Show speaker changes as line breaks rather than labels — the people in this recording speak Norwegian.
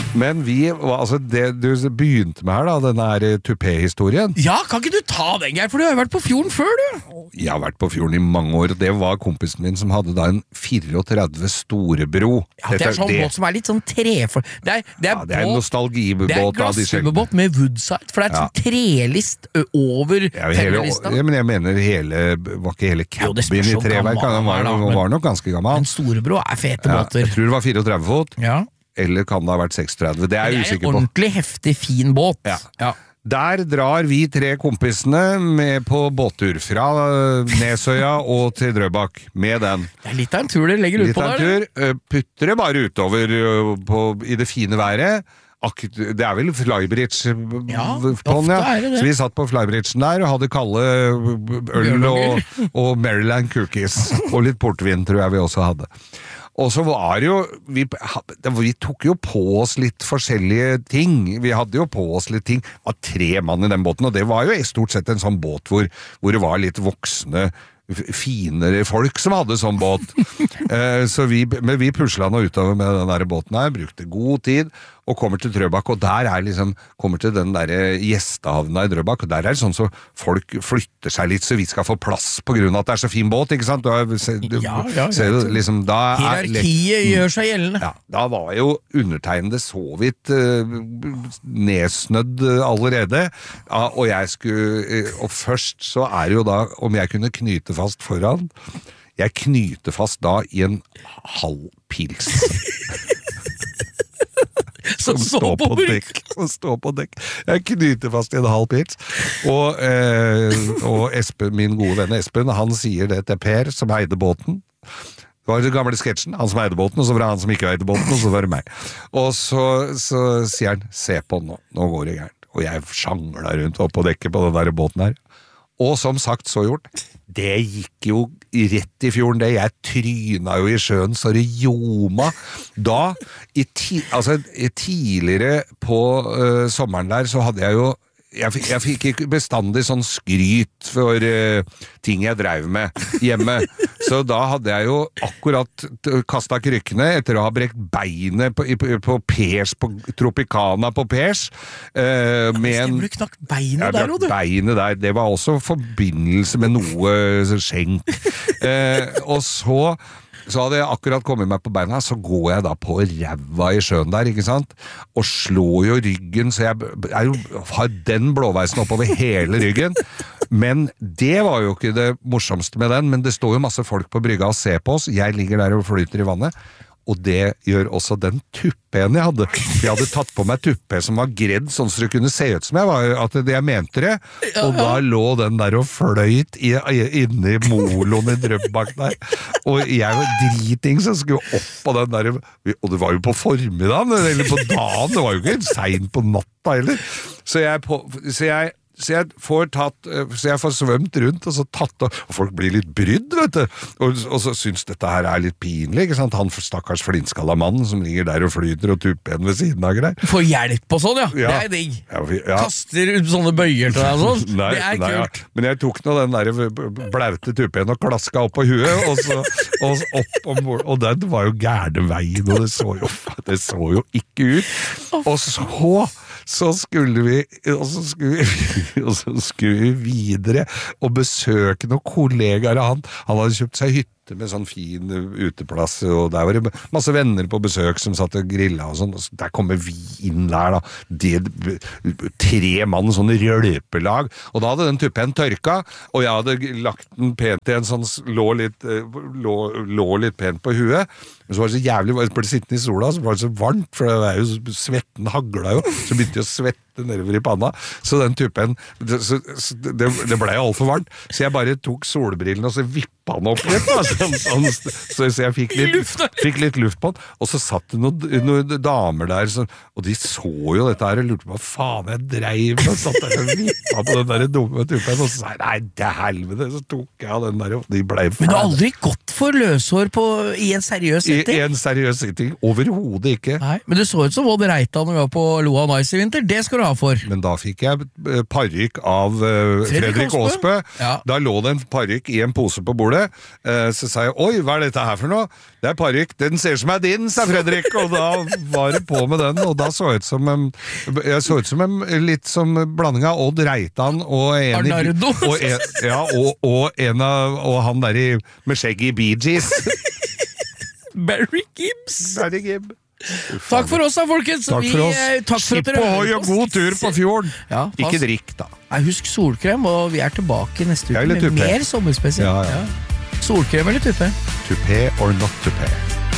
Men altså det du begynte med her da, denne her tupé-historien.
Ja, kan ikke du ta den, Geir, for du har jo vært på fjorden før, du.
Jeg har vært på fjorden i mange år, og det var kompisen min som hadde da en 34 Storebro.
Ja, det sånn båt som litt sånn trefor... Det er
en nostalgibåt.
Det glassubåt med woodside, for det sånn trelist over femmelista.
Men jeg mener var ikke hele cabin i treverk, den var nok ganske gammel.
En Storebro fete båter.
Jeg tror det var 34 fot.
Ja.
Eller kan det ha vært 36? Det er jeg usikker på.
Det en ordentlig heftig fin båt.
Ja. Der drar vi 3 kompisene med på båttur fra Nesøya og til Drøbak med den.
Det litt av en tur dere legger ut på der.
Putter det bare utover i det fine været. Det vel Flybridge på den, så vi satt på Flybridgen der og hadde kalde øl og Maryland cookies og litt portvin tror jeg vi også hadde. Og så var jo, vi tok jo på oss litt forskjellige ting, vi hadde jo på oss litt ting, det var 3 mann i den båten, og det var jo stort sett en sånn båt hvor det var litt voksne, finere folk som hadde sånn båt. Så vi puslet nå utover med den der båten her, brukte god tid, og kommer til Drøbak, og der kommer til den der gjestehavna i Drøbak, og der det sånn så folk flytter seg litt, så vi skal få plass på grunn av at det så fin båt, ikke sant? Liksom,
hierarkiet gjør seg gjeldende.
Ja, da var jo undertegnede så vidt nedsnødd allerede, og jeg skulle, og først så det jo da, om jeg kunne knyte fast foran, jeg knyter fast da i en halv pils. Som står på dekk. Jeg knyter fast i en halv pils. Og Espen, min gode venn Espen, han sier det til Per, som eide båten. Det var den gamle sketsjen, han som eide båten, og så var det han som ikke eide båten, og så var det meg. Og så sier han, se på nå går det gærent. Og jeg sjanglet rundt opp på dekket på den der båten her. Og som sagt, så gjort. Det gikk jo rett i fjorden, det. Jeg tryna jo i sjøen, så det ljoma. Da, tidligere på sommeren der, så hadde jeg jo jeg fikk ikke bestandig sånn skryt for ting jeg drev med hjemme, så da hadde jeg jo akkurat kastet krykkene etter å ha brekt beinet på Pers, på Tropicana på Pers
Stemmer du knakk beinet der, du?
Beinet der, det var også forbindelse med noe skjenk og så hadde jeg akkurat kommet meg på beina, så går jeg da på ræva i sjøen der, ikke sant? Og slår jo ryggen, så jeg har den blåveisen oppover hele ryggen. Men det var jo ikke det morsomste med den, men det står jo masse folk på brygga og ser på oss. Jeg ligger der og flyter i vannet. Og det gjør også den tuppen jeg hadde. Jeg hadde tatt på meg tuppe som var gredd, sånn så det kunne se ut som jeg mente det. Og da lå den der og fløyt inne i moloen i Drøbak der. Og jeg var driting, så skulle opp på den der, og det var jo på formiddagen, eller på dagen, det var jo ikke sent på natta heller. Så jeg får svømt rundt og så tatt og folk blir litt brydd, vet du, og så synes dette her litt pinlig, ikke sant? Han stakkars flinskalla mannen som ligger der og flyter og tupper en ved siden av greier.
Får hjelp og sånn, ja. Det digg. Kaster ut sånne bøyer til deg og sånn.
Nei,
det kult.
Ja. Men jeg tok nå den der blaute tuppen og klaska opp på huet, og opp om bord, og den var jo gærne veien, og det så jo ikke ut. Og så skulle vi videre og besøke noen kollegaer av han. Han hadde kjøpt seg hytte med sånn fin uteplass, og der var det masse venner på besøk som satt og grillet og sånn, og så der kommer vi inn der da, 3 mann, sånn rølpelag, og da hadde den tuppen tørka, og jeg hadde lagt den pent i en sånn, lå litt pent på huet, men så var det så jævlig, jeg ble sittende i sola, så var det så varmt, for det jo, svetten hagla jo, så begynte jeg å svette nedover i panna, så den tuppen, det ble jo alt for varmt, så jeg bare tok solbrillene og så vippet han opp litt, så jeg fikk litt luft på den, og så satt det noen damer der, og de så jo dette her og lurte på hva faen jeg dreiv med, og satt der og vippet på den der dumme tuppen, og så sa jeg, nei, det helvete, så tok jeg av den der, og de ble ferdig.
Men du har aldri gått for løshår i en seriøs setting?
I en seriøs setting, overhodet ikke.
Nei, men du så ut som Odd Reitan når vi var på Loa Nice i vinter, det skal du ha. glad for.
Men da fikk jeg parykk av Fredrik Aasbø.
Ja.
Da lå det en parykk i en pose på bordet. Så sa jeg, oi, hva er dette her for noe? Det er parykk, den ser som er din, sa Fredrik. Og da var det på med den, og da så ut som jeg så ut som litt som blanding av Odd Reitan og
Arnardo.
Og han der med skjegg i Bee Gees.
Barry Gibbs.
Barry Gibb.
Takk for oss da, folkens.
Takk for oss.
Takk for
Skipp på høy og god tur på fjorden.
Ja,
ikke drikk da.
Nei, husk solkrem, og vi er tilbake neste uke med
tuppe.
mer sommerspesial.
Ja.
Solkrem eller tuppe?
Tuppe or not tuppe.